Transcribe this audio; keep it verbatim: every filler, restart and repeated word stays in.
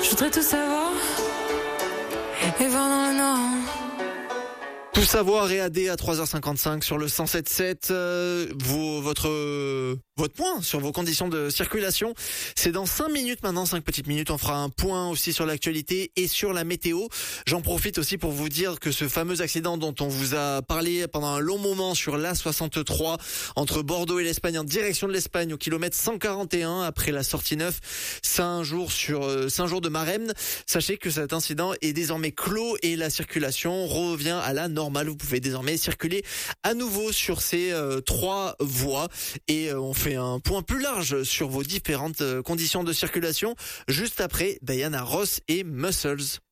voudrais tout savoir et voir dans le noir. Tout savoir et A D à trois heures cinquante-cinq sur le cent sept sept. Euh, vos, votre, euh, votre point sur vos conditions de circulation. C'est dans cinq minutes maintenant, cinq petites minutes. On fera un point aussi sur l'actualité et sur la météo. J'en profite aussi pour vous dire que ce fameux accident dont on vous a parlé pendant un long moment sur l'A soixante-trois entre Bordeaux et l'Espagne en direction de l'Espagne au kilomètre cent quarante et un après la sortie neuf Saint-Jour sur euh, Saint-Jour de Maremne. Sachez que cet incident est désormais clos et la circulation revient à la normale. Vous pouvez désormais circuler à nouveau sur ces euh, trois voies et euh, on fait un point plus large sur vos différentes euh, conditions de circulation juste après Diana Ross et Muscles.